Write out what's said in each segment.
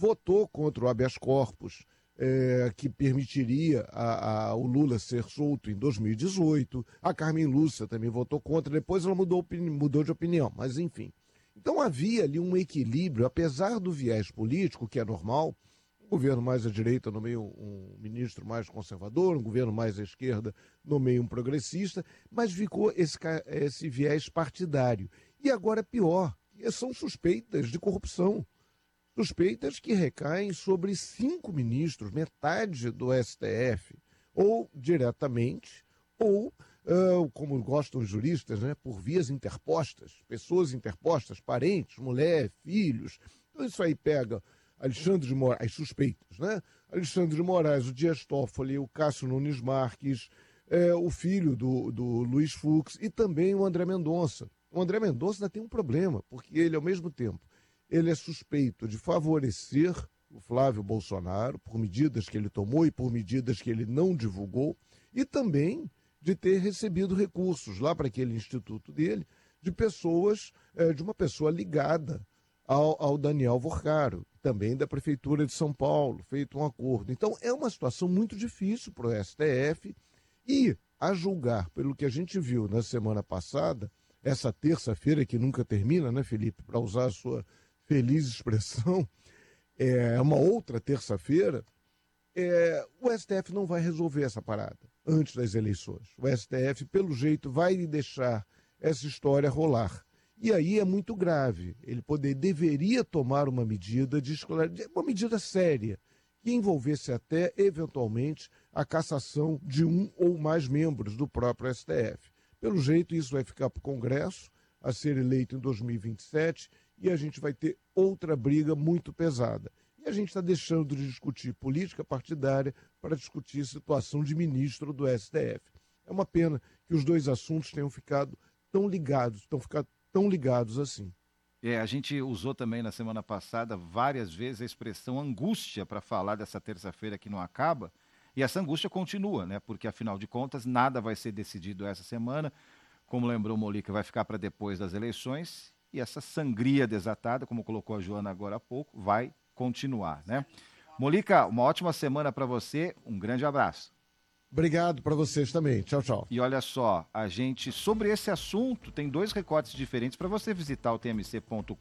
votou contra o habeas corpus, que permitiria o Lula ser solto em 2018. A Carmen Lúcia também votou contra, depois ela mudou de opinião, mas enfim. Então havia ali um equilíbrio, apesar do viés político, que é normal, um governo mais à direita nomeia um ministro mais conservador, um governo mais à esquerda nomeia um progressista, mas ficou esse viés partidário. E agora é pior, são suspeitas de corrupção. Suspeitas que recaem sobre 5 ministros, metade do STF, ou diretamente, ou, como gostam os juristas, né, por vias interpostas, pessoas interpostas, parentes, mulher, filhos. Então isso aí pega Alexandre de Moraes, as suspeitas, né? Alexandre de Moraes, o Dias Toffoli, o Cássio Nunes Marques, o filho do Luiz Fux e também o André Mendonça. O André Mendonça ainda tem um problema, porque ele, ao mesmo tempo, ele é suspeito de favorecer o Flávio Bolsonaro por medidas que ele tomou e por medidas que ele não divulgou, e também de ter recebido recursos lá para aquele instituto dele, de uma pessoa ligada ao Daniel Vorcaro, também da Prefeitura de São Paulo, feito um acordo. Então é uma situação muito difícil para o STF e, a julgar pelo que a gente viu na semana passada, essa terça-feira que nunca termina, né, Felipe, para usar a sua feliz expressão, é uma outra terça-feira, o STF não vai resolver essa parada antes das eleições. O STF, pelo jeito, vai deixar essa história rolar. E aí é muito grave. Ele deveria tomar uma medida uma medida séria, que envolvesse até, eventualmente, a cassação de um ou mais membros do próprio STF. Pelo jeito, isso vai ficar para o Congresso, a ser eleito em 2027, e a gente vai ter outra briga muito pesada. E a gente está deixando de discutir política partidária para discutir situação de ministro do STF. É uma pena que os dois assuntos tenham ficado tão ligados assim. A gente usou também na semana passada várias vezes a expressão angústia para falar dessa terça-feira que não acaba, e essa angústia continua, né? Porque afinal de contas nada vai ser decidido essa semana, como lembrou o Molica, vai ficar para depois das eleições, e essa sangria desatada, como colocou a Joana agora há pouco, vai continuar, né? Molica, uma ótima semana para você, um grande abraço. Obrigado para vocês também. Tchau, tchau. E olha só, a gente, sobre esse assunto, tem 2 recortes diferentes para você visitar o tmc.com.br,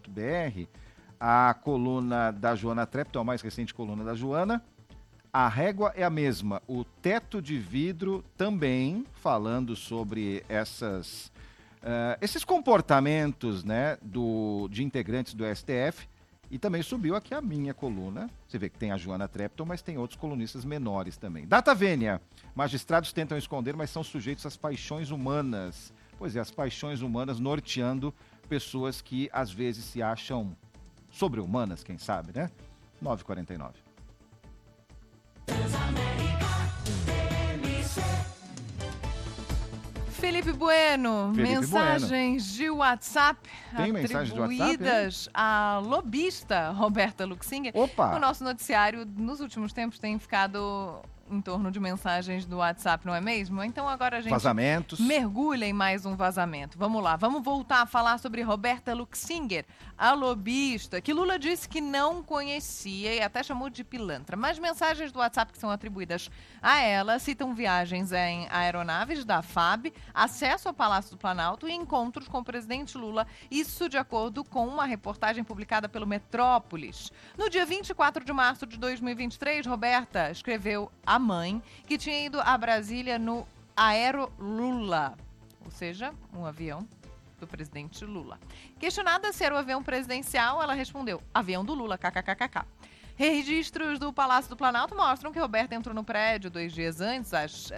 a coluna da Joana Trepton, a mais recente coluna da Joana. A régua é a mesma, o teto de vidro também, falando sobre esses comportamentos, né, de integrantes do STF, e também subiu aqui a minha coluna. Você vê que tem a Joana Trepton, mas tem outros colunistas menores também. Data Vênia, magistrados tentam esconder, mas são sujeitos às paixões humanas. Pois é, as paixões humanas norteando pessoas que às vezes se acham sobre-humanas, quem sabe, né? 9h49. Felipe Bueno, mensagens de WhatsApp atribuídas à lobista Roberta Luxinger. Opa! O nosso noticiário, nos últimos tempos, tem ficado em torno de mensagens do WhatsApp, não é mesmo? Então agora a gente mergulha em mais um vazamento. Vamos lá, vamos voltar a falar sobre Roberta Luxinger, a lobista, que Lula disse que não conhecia e até chamou de pilantra. Mas mensagens do WhatsApp que são atribuídas a ela citam viagens em aeronaves da FAB, acesso ao Palácio do Planalto e encontros com o presidente Lula. Isso de acordo com uma reportagem publicada pelo Metrópolis. No dia 24 de março de 2023, Roberta escreveu a mãe que tinha ido a Brasília no Aero Lula, ou seja, um avião do presidente Lula. Questionada se era o avião presidencial, ela respondeu, avião do Lula, kkkk. Registros do Palácio do Planalto mostram que Roberta entrou no prédio 2 dias antes, às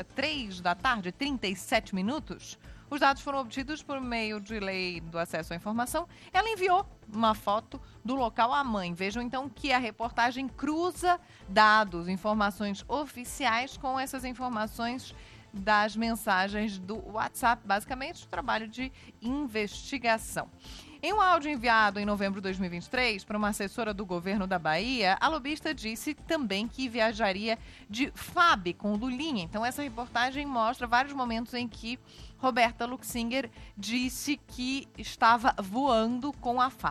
3h37. Os dados foram obtidos por meio de lei do acesso à informação. Ela enviou uma foto do local à mãe. Vejam então que a reportagem cruza dados, informações oficiais com essas informações das mensagens do WhatsApp, basicamente um trabalho de investigação. Em um áudio enviado em novembro de 2023 para uma assessora do governo da Bahia, a lobista disse também que viajaria de FAB com Lulinha. Então essa reportagem mostra vários momentos em que Roberta Luxinger disse que estava voando com a FAB.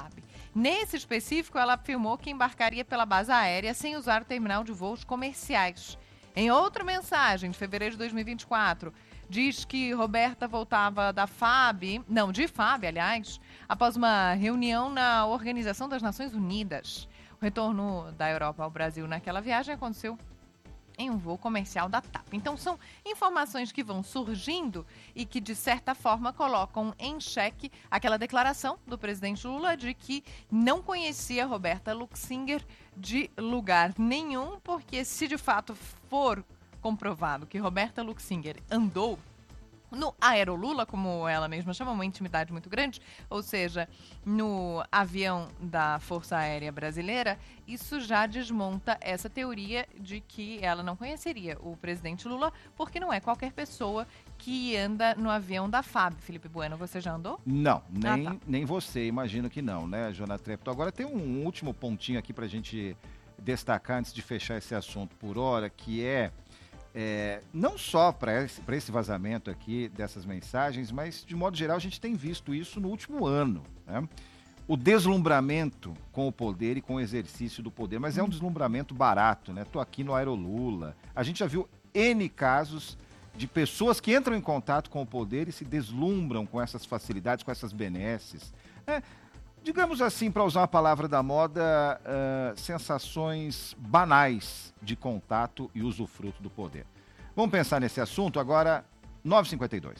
Nesse específico, ela afirmou que embarcaria pela base aérea sem usar o terminal de voos comerciais. Em outra mensagem, de fevereiro de 2024, diz que Roberta voltava de FAB, após uma reunião na Organização das Nações Unidas. O retorno da Europa ao Brasil naquela viagem aconteceu em um voo comercial da TAP. Então, são informações que vão surgindo e que, de certa forma, colocam em xeque aquela declaração do presidente Lula de que não conhecia Roberta Luxinger de lugar nenhum, porque se de fato for comprovado que Roberta Luxinger andou no Aerolula, como ela mesma chama, uma intimidade muito grande, ou seja, no avião da Força Aérea Brasileira, isso já desmonta essa teoria de que ela não conheceria o presidente Lula, porque não é qualquer pessoa que anda no avião da FAB. Felipe Bueno, você já andou? Não, nem você, imagino que não, né, Joana Treptow? Agora tem um último pontinho aqui para a gente destacar antes de fechar esse assunto por hora, que não só para esse vazamento aqui dessas mensagens, mas de modo geral a gente tem visto isso no último ano, né? O deslumbramento com o poder e com o exercício do poder, mas é um deslumbramento barato, né? Tô aqui no Aerolula, a gente já viu N casos de pessoas que entram em contato com o poder e se deslumbram com essas facilidades, com essas benesses, né? Digamos assim, para usar uma palavra da moda, sensações banais de contato e usufruto do poder. Vamos pensar nesse assunto agora, 9h52.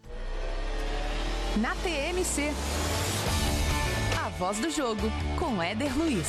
Na TMC, a voz do jogo, com Éder Luiz.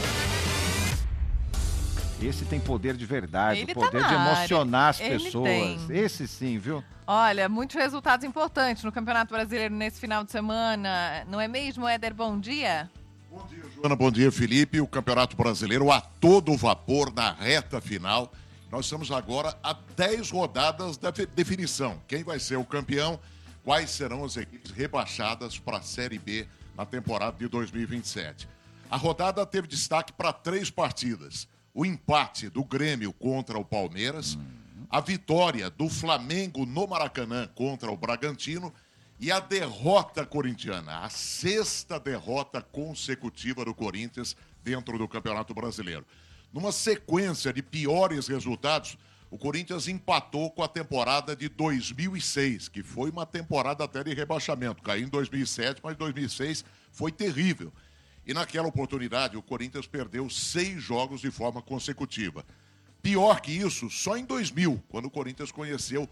Esse tem poder de verdade, Ele o poder tá de emocionar as Ele pessoas. tem. Esse sim, viu? Olha, muitos resultados importantes no Campeonato Brasileiro nesse final de semana. Não é mesmo, Éder? Bom dia. Bom dia, Joana. Bom dia, Felipe. O Campeonato Brasileiro a todo vapor na reta final. Nós estamos agora a 10 rodadas da definição. Quem vai ser o campeão? Quais serão as equipes rebaixadas para a Série B na temporada de 2027? A rodada teve destaque para 3 partidas. O empate do Grêmio contra o Palmeiras, a vitória do Flamengo no Maracanã contra o Bragantino e a derrota corintiana, a 6ª derrota consecutiva do Corinthians dentro do Campeonato Brasileiro. Numa sequência de piores resultados, o Corinthians empatou com a temporada de 2006, que foi uma temporada até de rebaixamento. Caiu em 2007, mas 2006 foi terrível. E naquela oportunidade, o Corinthians perdeu 6 jogos de forma consecutiva. Pior que isso, só em 2000, quando o Corinthians conheceu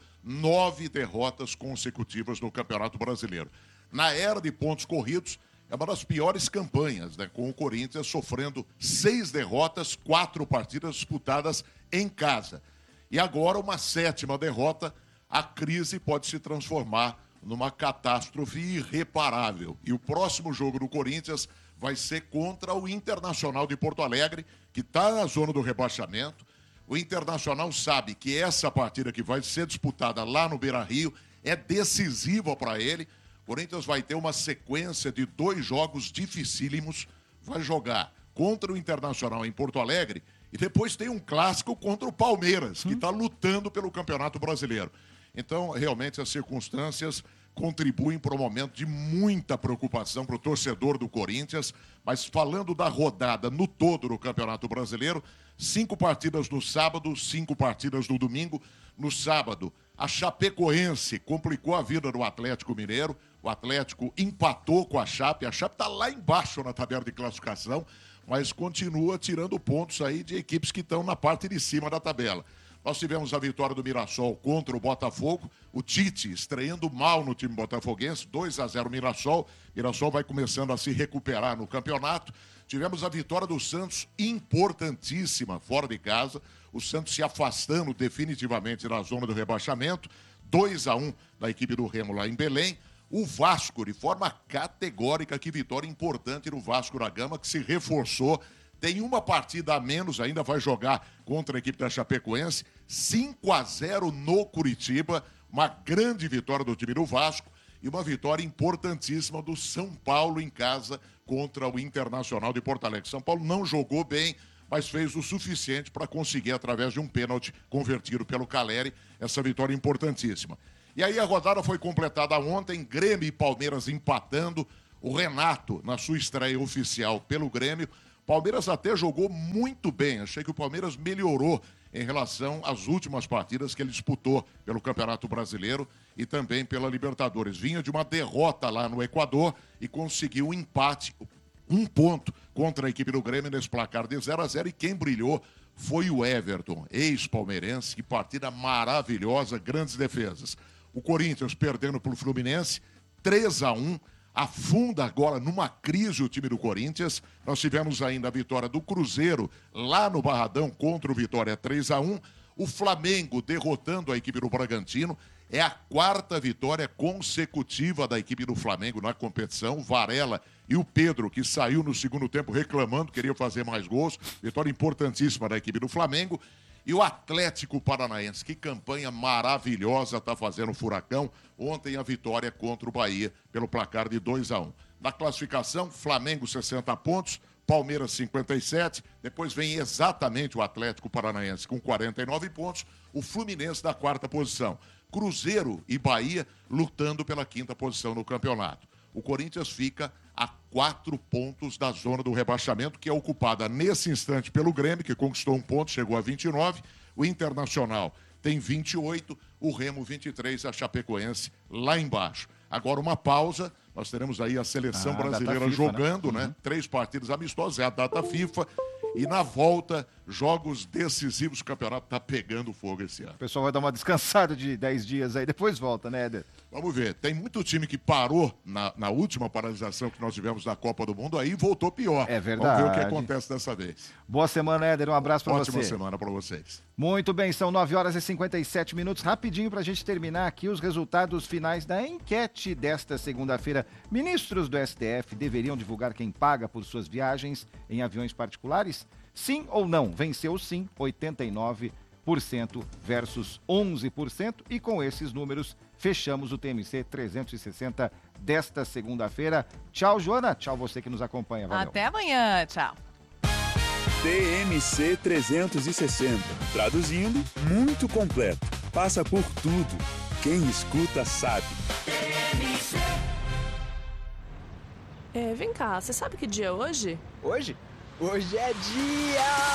9 derrotas consecutivas no Campeonato Brasileiro. Na era de pontos corridos, é uma das piores campanhas, né? Com o Corinthians sofrendo 6 derrotas, 4 partidas disputadas em casa. E agora uma 7ª derrota, a crise pode se transformar numa catástrofe irreparável. E o próximo jogo do Corinthians vai ser contra o Internacional de Porto Alegre, que está na zona do rebaixamento. O Internacional sabe que essa partida que vai ser disputada lá no Beira-Rio é decisiva para ele. O Corinthians vai ter uma sequência de 2 jogos dificílimos. Vai jogar contra o Internacional em Porto Alegre e depois tem um clássico contra o Palmeiras, que está lutando pelo Campeonato Brasileiro. Então, realmente, as circunstâncias contribuem para um momento de muita preocupação para o torcedor do Corinthians. Mas falando da rodada no todo do Campeonato Brasileiro, 5 partidas no sábado, 5 partidas no domingo. No sábado, a Chapecoense complicou a vida do Atlético Mineiro. O Atlético empatou com a Chape. A Chape está lá embaixo na tabela de classificação, mas continua tirando pontos aí de equipes que estão na parte de cima da tabela. Nós tivemos a vitória do Mirassol contra o Botafogo. O Tite estreando mal no time botafoguense, 2-0 Mirassol. Mirassol vai começando a se recuperar no campeonato. Tivemos a vitória do Santos, importantíssima, fora de casa. O Santos se afastando definitivamente da zona do rebaixamento. 2-1 da equipe do Remo lá em Belém. O Vasco, de forma categórica, que vitória importante no Vasco da Gama, que se reforçou. Tem uma partida a menos, ainda vai jogar contra a equipe da Chapecoense. 5-0 no Curitiba, uma grande vitória do time do Vasco e uma vitória importantíssima do São Paulo em casa contra o Internacional de Porto Alegre. São Paulo não jogou bem, mas fez o suficiente para conseguir, através de um pênalti convertido pelo Caleri, essa vitória importantíssima. E aí a rodada foi completada ontem, Grêmio e Palmeiras empatando. o Renato, na sua estreia oficial pelo Grêmio. Palmeiras até jogou muito bem. Achei que o Palmeiras melhorou em relação às últimas partidas que ele disputou pelo Campeonato Brasileiro e também pela Libertadores. Vinha de uma derrota lá no Equador e conseguiu um empate, 1 ponto contra a equipe do Grêmio nesse placar de 0-0. E quem brilhou foi o Everton, ex-palmeirense. Que partida maravilhosa, grandes defesas. O Corinthians perdendo para o Fluminense, 3-1. Afunda agora numa crise o time do Corinthians. Nós tivemos ainda a vitória do Cruzeiro lá no Barradão contra o Vitória 3-1. O Flamengo derrotando a equipe do Bragantino. É a 4ª vitória consecutiva da equipe do Flamengo na competição. O Varela e o Pedro, que saiu no segundo tempo reclamando, queria fazer mais gols. Vitória importantíssima da equipe do Flamengo. E o Atlético Paranaense, que campanha maravilhosa está fazendo o Furacão. Ontem a vitória contra o Bahia pelo placar de 2-1. Na classificação, Flamengo 60 pontos, Palmeiras 57, depois vem exatamente o Atlético Paranaense com 49 pontos, o Fluminense na 4ª posição. Cruzeiro e Bahia lutando pela 5ª posição no campeonato. O Corinthians fica a 4 pontos da zona do rebaixamento, que é ocupada nesse instante pelo Grêmio, que conquistou 1 ponto, chegou a 29. O Internacional tem 28, o Remo 23, a Chapecoense lá embaixo. Agora uma pausa, nós teremos aí a seleção brasileira FIFA, jogando, né? 3 partidas amistosas, é a data FIFA. E na volta, jogos decisivos, o campeonato tá pegando fogo esse ano. O pessoal vai dar uma descansada de 10 dias aí, depois volta, né, Éder? Vamos ver, tem muito time que parou na última paralisação que nós tivemos da Copa do Mundo, aí voltou pior. É verdade. Vamos ver o que acontece dessa vez. Boa semana, Éder, um abraço para você. Ótima semana para vocês. Muito bem, são 9h57, rapidinho para a gente terminar aqui os resultados finais da enquete desta segunda-feira. Ministros do STF deveriam divulgar quem paga por suas viagens em aviões particulares? Sim ou não? Venceu sim, 89% versus 11%. E com esses números, fechamos o TMC 360 desta segunda-feira. Tchau, Joana. Tchau, você que nos acompanha. Valeu. Até amanhã. Tchau. TMC 360. Traduzindo, muito completo. Passa por tudo. Quem escuta sabe. Vem cá, você sabe que dia é hoje? Hoje? Hoje é dia...